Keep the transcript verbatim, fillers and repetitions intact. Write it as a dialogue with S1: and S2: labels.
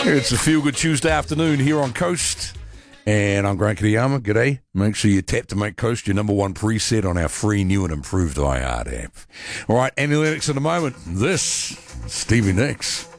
S1: It's a Feel Good Tuesday afternoon here on Coast, and I'm Grant Kitayama. G'day. Make sure you tap to make Coast your number one preset on our free, new and improved iHeart app. All right, analytics in a moment. This, Stevie Nicks.